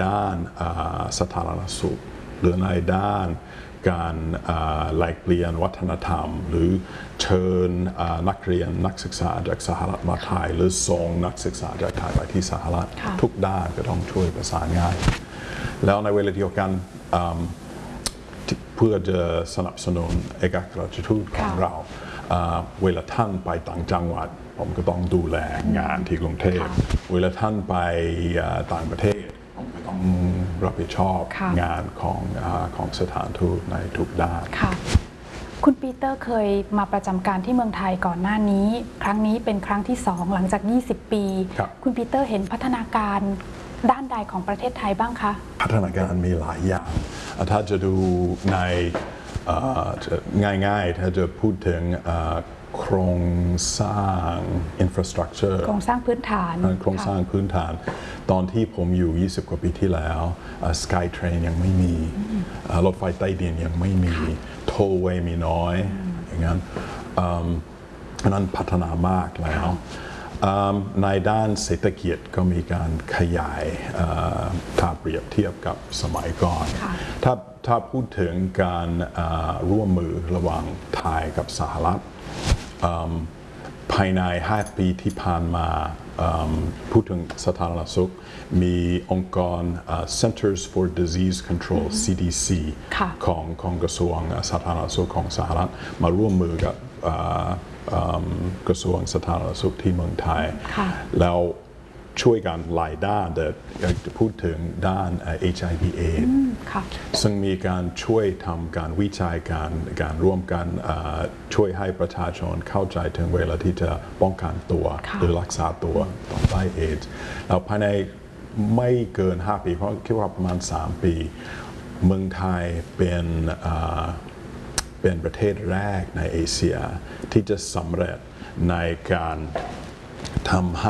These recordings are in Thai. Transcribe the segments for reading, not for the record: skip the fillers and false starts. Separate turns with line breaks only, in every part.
ด้านสาธารณสุขหรือในด้านการแลกเปลี่ยนวัฒนธรรมหรือเชิญนักเรียนนักศึกษาจากสหรัฐมาไทยหรือส่งนักศึกษาจากไทยไปที่สหรัฐทุกด้านก็ต้องช่วยประสานงานแล้วในเวลาเดียวกันเพื่อจะสนับสนุนเอกอัครราชทูตของเราเวลาท่านไปต่างจังหวัดผมก็ต้องดูแลงานที่กรุงเทพเวลาท่านไปต่างประเทศผมก็ต้องรับผิดชอบงานของสถานทูตในทุกด้าน
คุณปีเตอร์เคยมาประจำการที่เมืองไทยก่อนหน้านี้ครั้งนี้เป็นครั้งที่2หลังจาก20 ปีคุณปีเตอร์เห็นพัฒนาการด้านใดของประเทศไทยบ้างคะ
พัฒนาการมีหลายอย่างถ้าจะดูในง่ายๆถ้าจะพูดถึงโครงสร้าง infrastructure
โครงสร้างพื้นฐาน
ตอนที่ผมอยู่20กว่าปีที่แล้ว Skytrain ยังไม่มีรถไฟใต้ดินยังไม่มี Tollway มีน้อยอย่างนั้นนั้นพัฒนามากแล้วในด้านเศรษฐกิจก็มีการขยายถ้าเปรียบเทียบกับสมัยก่อนถ้าพูดถึงการร่วมมือระหว่างไทยกับสหรัฐภายใน5 ปีที่ผ่านมาพูดถึงสาธารณสุขมีองค์กร Centers for Disease Control CDC ของกระทรวงสาธารณสุขของสหรัฐมาร่วมมือกับกระทรวงสาธารณสุขที่เมืองไทยแล้วช่วยกันหลายด้านแต่อยากจะพูดถึงด้าน HIV/AIDS ซึ่งมีการช่วยทำการวิจัยการร่วมกันช่วยให้ประชาชนเข้าใจถึงเวลาที่จะป้องกันตัวหรือรักษาตัวต่อไข้เอดส์แล้วภายในไม่เกิน5 ปีเพราะคิดว่าประมาณ3 ปีเมืองไทยเป็นประเทศแรกในเอเชียที่จะสำเร็จในการทำให้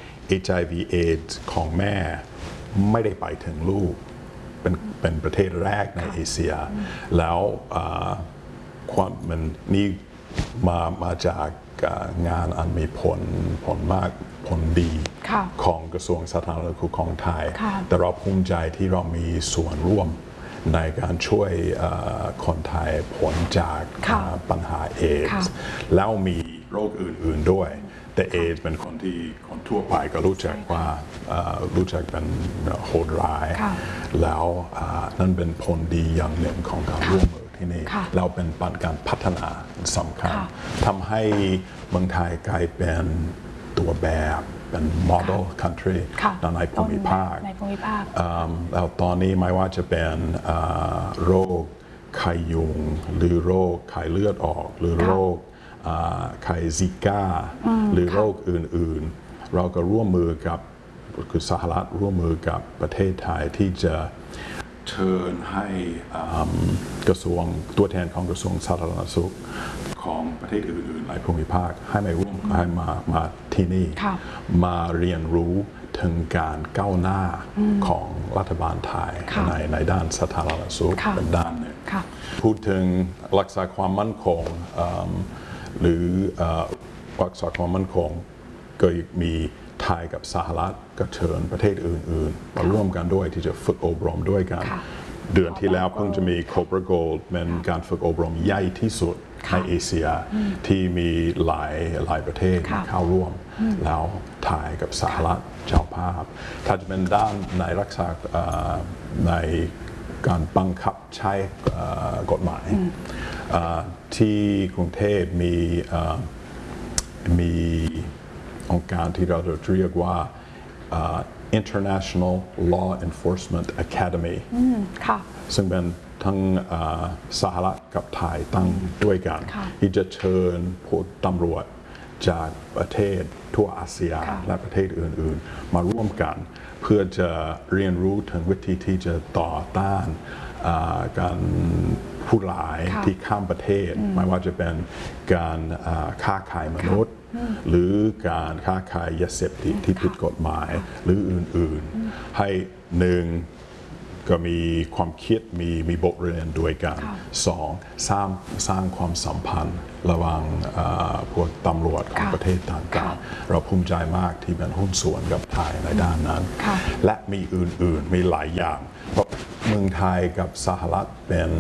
HIV/AIDS ของแม่ไม่ได้ไปถึงลูกเป็นประเทศแรกในเอเชียแล้วความมันนี่มาจากงานอันมีผลดีของกระทรวงสาธารณสุขของไทยแต่เราภูมิใจที่เรามีส่วนร่วมในการช่วยคนไทยพ้นจากปัญหาเอดส์แล้วมีโรคอื่นๆด้วยแต่เอดส์เป็นคนทั่วไปก็รู้จักเป็นโหดร้ายแล้วนั่นเป็นผลดีอย่างหนึ่งของการร่วมมือที่นี่เราเป็นการพัฒนาสำคัญทำให้เมืองไทยกลายเป็นตัวแบบเป็น model country ในภูมิภาคแล้วตอนนี้ไม่ว่าจะเป็นโรคไข้ยุงหรือโรคไข้เลือดออกหรือโรคไข้ซิก้าหรือโรคอื่นๆเราก็ร่วมมือกับคือสหรัฐร่วมมือกับประเทศไทยที่จะเชิญให้กระทรวงตัวแทนของกระทรวงสาธารณสุขของประเทศอื่นๆในภูมิภาคให้มาร่วมให้มาที่นี่มาเรียนรู้ถึงการก้าวหน้าของรัฐบาลไทยในด้านสาธารณสุขเป็นด้านหนึ่งพูดถึงรักษาความมั่นคงหรือรักษาความมั่นคงก็มีไทยกับสหรัฐก็เชิญประเทศอื่นๆมาร่วมกันด้วยที่จะฝึกอบรมด้วยกันเดือนที่แล้วเพิ่งจะมี Cobra Gold เป็นการฝึกอบรมใหญ่ที่สุดในเอเชียที่มีหลายประเทศเข้าร่วมแล้วไทยกับสหรัฐเจ้าภาพถ้าจะเป็นด้านในรักษาในการบังคับใช้กฎหมายที่กรุงเทพมีองค์การที่เราจะเรียกว่า International Law Enforcement Academy ซึ่งเป็นทั้งสหรัฐกับไทยตั้งด้วยกันที่จะเชิญผู้ตำรวจจากประเทศทั่วอาเซียนและประเทศอื่นๆมาร่วมกันเพื่อจะเรียนรู้ถึงวิธีที่จะต่อต้านการผู้ร้ายที่ข้ามประเทศไม่ว่าจะเป็นการค้าขายมนุษย์หรือการค้าขายยาเสพติดที่ผิดกฎหมายหรืออื่นๆให้หนึ่งก็มีความคิดมีบทเรียนด้วยกันสองสร้างความสัมพันธ์ระหว่างพวกตำรวจของประเทศต่างๆเราภูมิใจมากที่เป็นหุ้นส่วนกับไทยในด้านนั้นและมีอื่นๆมีหลายอย่างเพราะเมืองไทยกับสหรัฐ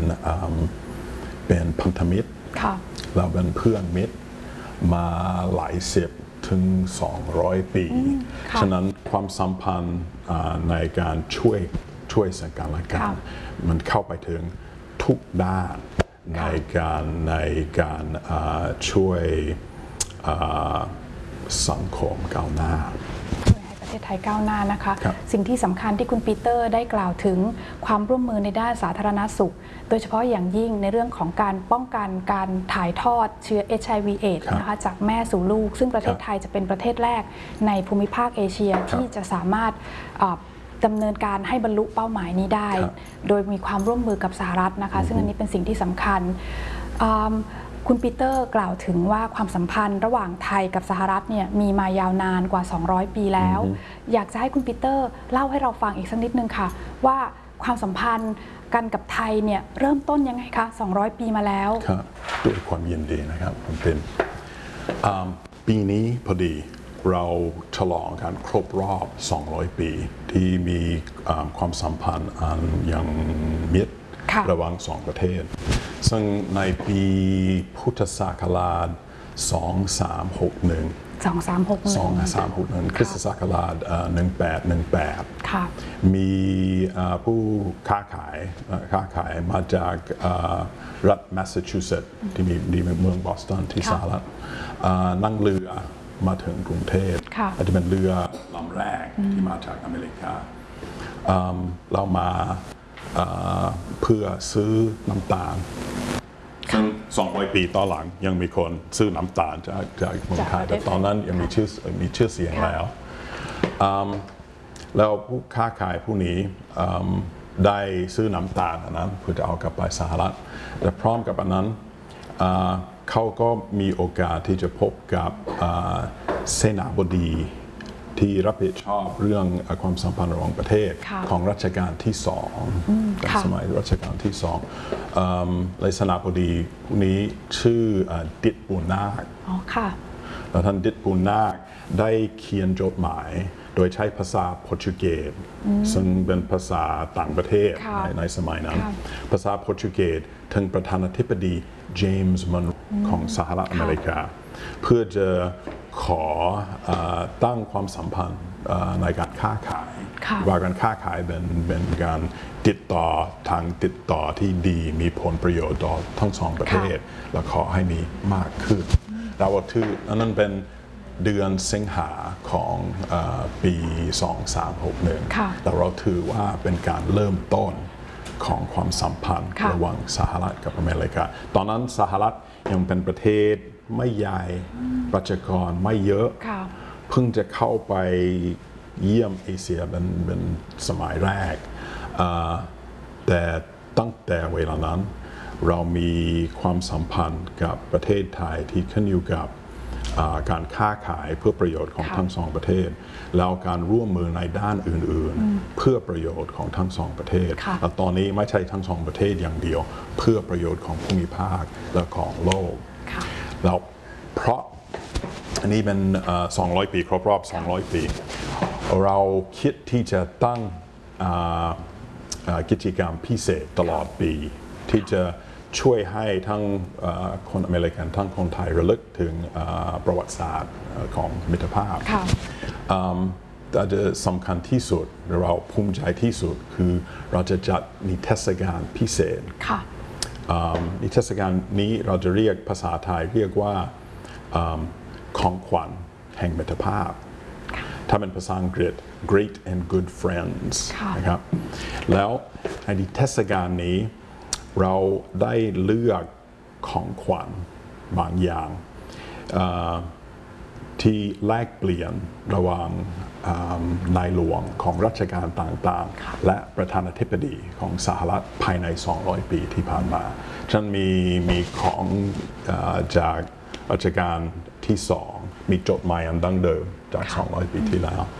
เป็นพันธมิตรเราเป็นเพื่อนมิตรมาหลายสิบถึง200 ปีฉะนั้นความสัมพันธ์ในการช่วยสังกันและกันมันเข้าไปถึงทุกด้านในการช่วยสังคมก้าวหน้า
ประเทศไทยก้าวหน้านะคะสิ่งที่สำคัญที่คุณปีเตอร์ได้กล่าวถึงความร่วมมือในด้านสาธารณสุขโดยเฉพาะอย่างยิ่งในเรื่องของการป้องกันการถ่ายทอดเชื้อ HIV/AIDS นะคะจากแม่สู่ลูกซึ่งประเทศไทยจะเป็นประเทศแรกในภูมิภาคเอเชียที่จะสามารถดำเนินการให้บรรลุเป้าหมายนี้ได้โดยมีความร่วมมือกับสหรัฐนะคะซึ่งอันนี้เป็นสิ่งที่สำคัญคุณปีเตอร์กล่าวถึงว่าความสัมพันธ์ระหว่างไทยกับสหรัฐเนี่ยมีมายาวนานกว่า200 ปีแล้วอยากจะให้คุณปีเตอร์เล่าให้เราฟังอีกสักนิดนึงค่ะว่าความสัมพันธ์กันกับไทยเนี่ยเริ่มต้นยังไงคะ200 ปีมาแล้ว
ครับด้วยความยินดีนะครับผมเป็นปีนี้พอดีเราฉลองการครบรอบ200 ปีที่มีความสัมพันธ์อันยังมิตรระหว่าง2 ประเทศซึ่งในปีพุทธศักราช2361คริสตศักราช1818มีผู้ค้าขายมาจากรัฐแมสซาชูเซตส์ที่มีเมืองบอสตันที่สหรัฐนั่งเรือมาถึงกรุงเทพอาจจะเป็นเรือลำแรกที่มาจากอเมริกาเรามาเพื่อซื้อน้ำตาลซึ่ง200 ปีต่อหลังยังมีคนซื้อน้ำตาลจากเมืองไทยแต่ตอนนั้นยังมีชื่อเสียงแล้วผู้ค้าขายผู้นี้ได้ซื้อน้ำตาลอันนั้นเพื่อจะเอากลับไปสหรัฐและพร้อมกับอันนั้นเขาก็มีโอกาสที่จะพบกับเสนาบดีที่รับผิดชอบเรื่องความสัมพันธ์ระหว่างประเทศของรัชกาลที่2สมัยรัชกาลที่2เลยเสนาบดีผู้นี้ชื่อดิษฐ์ปูนาคแล้วท่านดิษฐ์ปูนาคได้เขียนจดหมายโดยใช้ภาษาโปรตุเกสซึ่งเป็นภาษาต่างประเทศในสมัยนั้นภาษาโปรตุเกสถึงประธานาธิบดีเจมส์มอนโรของสหรัฐอเมริกาเพื่อจะขอตั้งความสัมพันธ์ในการค้าขายว่าการค้าขายเป็นการติดต่อที่ดีมีผลประโยชน์ต่อทั้ง2 ประเทศและขอให้มีมากขึ้นเราถือนั้นเป็นเดือนสิงหาของปี2361แต่เราถือว่าเป็นการเริ่มต้นของความสัมพันธ์ระหว่างสหรัฐกับอเมริกาตอนนั้นสหรัฐยังเป็นประเทศไม่ใหญ่ประชากรไม่เยอะเพิ่งจะเข้าไปเยี่ยมเอเชียเป็นสมัยแรกแต่ตั้งแต่เวลานั้นเรามีความสัมพันธ์กับประเทศไทยที่ขึ้นอยู่กับการค้าขายเพื่อประโยชน์ของทั้ง2 ประเทศแล้วการร่วมมือในด้านอื่นๆเพื่อประโยชน์ของทั้ง2 ประเทศและตอนนี้ไม่ใช่ทั้ง2 ประเทศอย่างเดียวเพื่อประโยชน์ของภูมิภาคและของโลกแล้วเพราะอันนี้เป็น200 ปีครบรอบ200 ปีเราคิดที่จะตั้งกิจกรรมพิเศษตลอดปีที่จะช่วยให้ทั้งคนอเมริกันทั้งคนไทยระลึกถึงประวัติศาสตร์ของมิตรภาพแต่จะสำคัญที่สุดเราภูมิใจที่สุดคือเราจะจัดนิทรรศการพิเศษนิทรรศการนี้เราจะเรียกภาษาไทยเรียกว่าของขวัญแห่งมิตรภาพถ้าเป็นภาษาอังกฤษ Great and Good Friends นะครับแล้วในนิทรรศการนี้เราได้เลือกของขวัญบางอย่างที่แลกเปลี่ยนระหว่างนายหลวงของรัชกาลต่างๆและประธานาธิบดีของสหรัฐภายใน200 ปีที่ผ่านมาฉะนั้นมีของจากรัชกาลที่2มีจดหมายอันดั้งเดิมจาก200 ปีที่แล้ว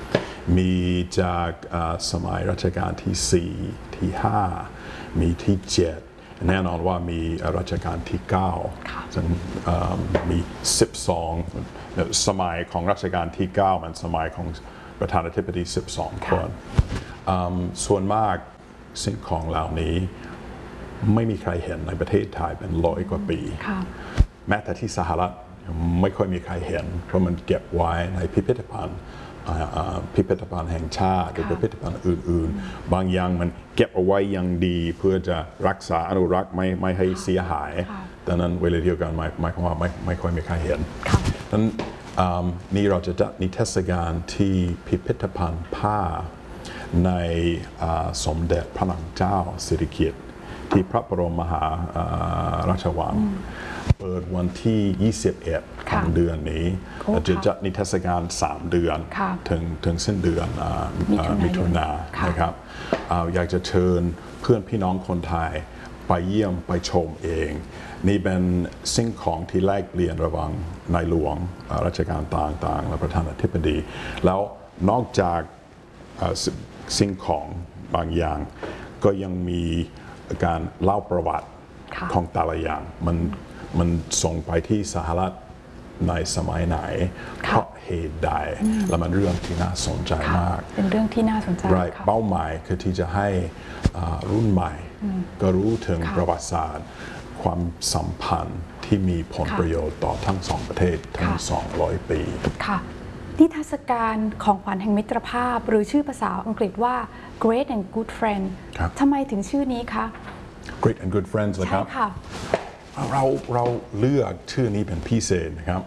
มีจากสมัยรัชกาลที่ 4 ที่ 5 มีที่ 7 แน่นอนว่ามีรัชกาลที่ 9 ซึ่งมี 12 สมัยของรัชกาลที่ 9 มันสมัยของประธานาธิบดี 12 คนส่วนมากสิ่งของเหล่านี้ไม่มีใครเห็นในประเทศไทยเป็น100 กว่าปี แม้แต่ที่สหรัฐไม่ค่อยมีใครเห็นเพราะมันเก็บไว้ในพิพิธภัณฑ์แห่งชาติหรือพิพิธภัณฑ์อื่นๆบางอย่างมันเก็บเอาไว้อย่างดีเพื่อจะรักษาอนุรักษ์ไม่ให้เสียหายดังนั้นเวลาเดียวกันหมายความว่าไม่ค่อยมีใครเห็นดังนั้นนี่เราจะจัดนิทรรศการที่พิพิธภัณฑ์ผ้าในสมเด็จพระนางเจ้าสิริกิติ์ที่พระบรมมหาราชวังเปิดวันที่ 21 ของเดือนนี้จะจัดนิทรรศการ3 เดือนถึงสิ้นเดือนมิถุนายนนะครับอยากจะเชิญเพื่อนพี่น้องคนไทยไปเยี่ยมไปชมเองนี่เป็นสิ่งของที่แลกเปลี่ยนระหว่างในหลวงรัชกาลต่างๆและประธานาธิบดีแล้วนอกจากสิ่งของบางอย่างก็ยังมีการเล่าประวัติของแต่ละอย่างมันส่งไปที่สหรัฐในสมัยไหนเพราะเหตุใดและมันเรื่องที่น่าสนใจมาก
เป็นเรื่องที่น่าสนใจ
เป้าหมายคือที่จะให้รุ่นใหม่ก็รู้ถึงประวัติศาสตร์ความสัมพันธ์ที่มีผลประโยชน์ต่อทั้งสองประเทศทั้ง200 ปี
ค่ะนิทรรศการของขวัญแห่งมิตรภาพหรือชื่อภาษาอังกฤษว่า Great and Good Friend ทำไมถึงชื่อนี้คะ
Great and Good Friends นะครับ
ใช่ค่ะ
เราเลือกชื่อนี้เป็นพิเศษนะครับ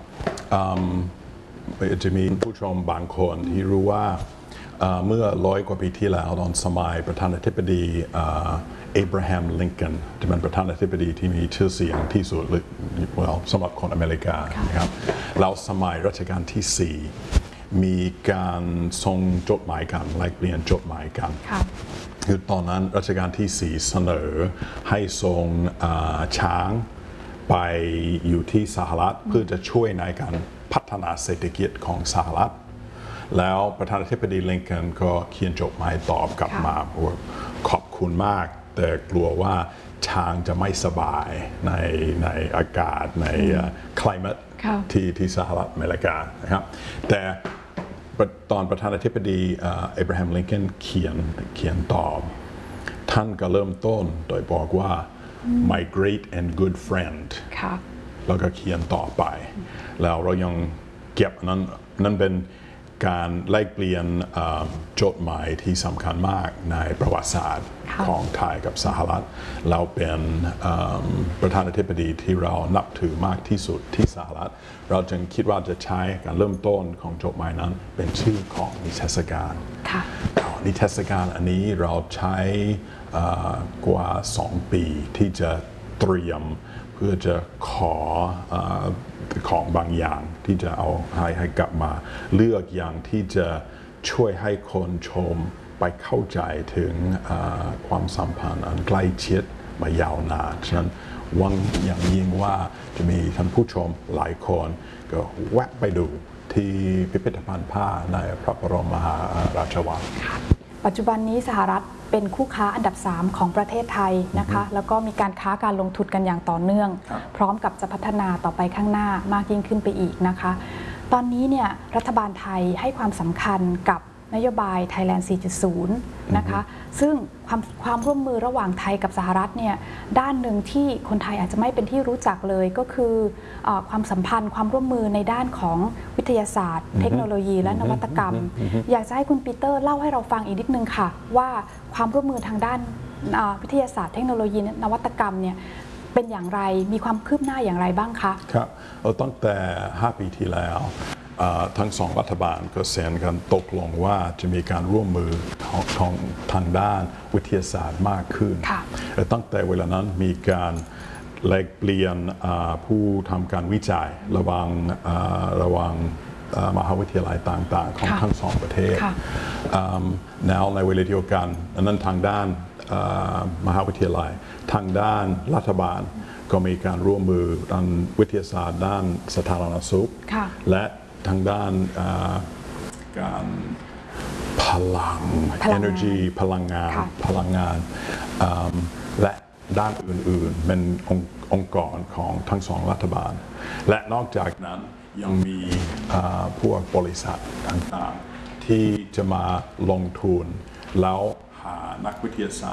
จะมีผู้ชมบางคนที่รู้ว่าเมื่อ100 กว่าปีที่แล้วตอนสมัยประธานาธิบดีเอบราฮัมลิงคอล์นจะเป็นประธานาธิบดีที่มีชื่อเสียงที่สุดสำหรับคนอเมริกานะครับแล้วสมัยรัชกาลที่ 4 มีการส่งจดหมายกันแลกเปลี่ยนจดหมายกันคือตอนนั้นรัชกาลที่ 4 เสนอให้ส่งช้างไปอยู่ที่สหรัฐเพื่อจะช่วยในการพัฒนาเศรษฐกิจของสหรัฐแล้วประธานาธิบดีลิงคอล์นก็เขียนจดหมายตอบกลับมาว่าขอบคุณมากแต่กลัวว่าช้างจะไม่สบายในอากาศในclimate ที่สหรัฐอเมริกานะครับแต่ตอนประธานาธิบดีเอบราฮัมลิงคอล์นเขียนตอบท่านก็เริ่มต้นโดยบอกว่า my great and good friend แล้วก็เขียนต่อไปแล้วเรายังเก็บนั้นเป็นการแลกเปลี่ยนจดหมายที่สำคัญมากในประวัติศาสตร์ของไทยกับสหรัฐเราเป็นประธานาธิบดีที่เรานับถือมากที่สุดที่สหรัฐเราจึงคิดว่าจะใช้การเริ่มต้นของจดหมายนั้นเป็นชื่อของนิทรรศการนิทรรศการอันนี้เราใช้กว่า2 ปีที่จะเตรียมเพื่อจะขอของบางอย่างที่จะเอาให้กลับมาเลือกอย่างที่จะช่วยให้คนชมไปเข้าใจถึงความสัมพันธ์อันใกล้ชิดมายาวนานฉะนั้นหวังอย่างยิ่งว่าจะมีท่านผู้ชมหลายคนก็แวะไปดูที่พิพิธภัณฑ์ผ้าในพระบรมมหาราชวัง
ปัจจุบันนี้สหรัฐเป็นคู่ค้าอันดับ 3 ของประเทศไทยนะคะแล้วก็มีการค้าการลงทุนกันอย่างต่อเนื่องพร้อมกับจะพัฒนาต่อไปข้างหน้ามากยิ่งขึ้นไปอีกนะคะตอนนี้เนี่ยรัฐบาลไทยให้ความสำคัญกับนโยบาย Thailand 4.0 นะคะซึ่งความร่วมมือระหว่างไทยกับสหรัฐเนี่ยด้านหนึ่งที่คนไทยอาจจะไม่เป็นที่รู้จักเลยก็คือความสัมพันธ์ความร่วมมือในด้านของวิทยาศาสตร์เทคโนโลยีและนวัตกรรมอยากจะให้คุณปีเตอร์เล่าให้เราฟังอีกนิดนึงค่ะว่าความร่วมมือทางด้านวิทยาศาสตร์เทคโนโลยีนวัตกรรมเนี่ยเป็นอย่างไรมีความคืบหน้าอย่างไรบ้างคะ
ครับตั้งแต่5 ปีที่แล้วทั้ง2 รัฐบาลก็เซ็นกันตกลงว่าจะมีการร่วมมือของทางด้านวิทยาศาสตร์มากขึ้นตั้งแต่เวลานั้นมีการแลกเปลี่ยนผู้ทำการวิจัยระหว่างมหาวิทยาลัยต่างๆของทั้ง2 ประเทศแล้วในเวลาเดียวกันนั้นทางด้านมหาวิทยาลัยทางด้านรัฐบาลก็มีการร่วมมือด้านวิทยาศาสตร์ด้านสาธารณสุขและทางด้านการผลัง
พลังงาน
energy พลังงาน
ค่ะ
และด้านอื่นๆเป็นองค์กรของทั้งสองรัฐบาล และนอกจากนั้นยังมีพวกบริษัทต่างๆที่จะมาลงทุนแล้วหานักวิทยาศาสตร์